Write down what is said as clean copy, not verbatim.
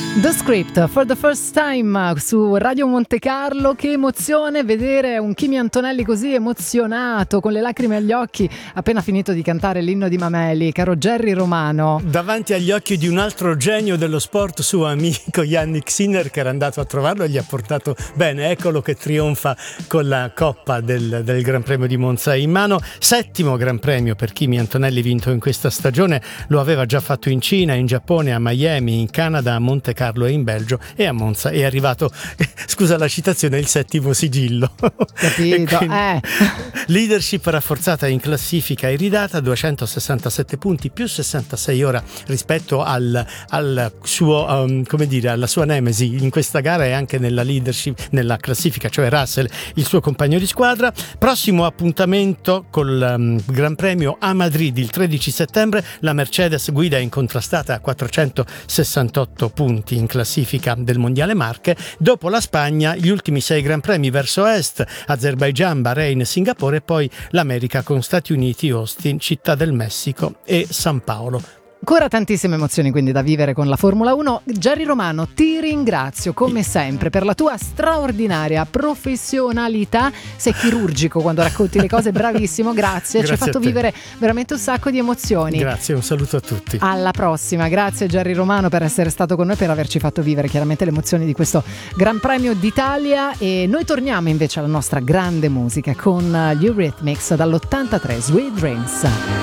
The Script for the first time su Radio Monte Carlo. Che emozione vedere un Kimi Antonelli così emozionato, con le lacrime agli occhi, appena finito di cantare l'inno di Mameli, caro Jerry Romano. Davanti agli occhi di un altro genio dello sport, suo amico Yannick Sinner, che era andato a trovarlo e gli ha portato bene. Eccolo che trionfa con la coppa del Gran Premio di Monza in mano. 7° Gran Premio per Kimi Antonelli vinto in questa stagione. Lo aveva già fatto in Cina, in Giappone, a Miami, in Canada, a Monte Carlo e in Belgio, e a Monza è arrivato, scusa la citazione, il 7° sigillo. Capito? Leadership rafforzata in classifica e ridata, 267 punti più 66 ora rispetto al suo come dire, alla sua nemesi in questa gara e anche nella leadership, nella classifica, cioè Russell, il suo compagno di squadra. Prossimo appuntamento col Gran Premio a Madrid il 13 settembre. La Mercedes guida incontrastata a 468 punti in classifica del Mondiale Marche. Dopo la Spagna, gli ultimi 6 Gran Premi verso est: Azerbaijan, Bahrain, Singapore, e poi l'America con Stati Uniti, Austin, Città del Messico e San Paolo. Ancora tantissime emozioni quindi da vivere con la Formula 1. Jerry Romano, ti ringrazio come sempre per la tua straordinaria professionalità. Sei chirurgico quando racconti le cose, bravissimo, grazie. Ci hai fatto vivere veramente un sacco di emozioni. Grazie, un saluto a tutti. Alla prossima, grazie Jerry Romano per essere stato con noi, per averci fatto vivere chiaramente le emozioni di questo Gran Premio d'Italia. E noi torniamo invece alla nostra grande musica con gli Eurythmics dall'83, Sweet Dreams.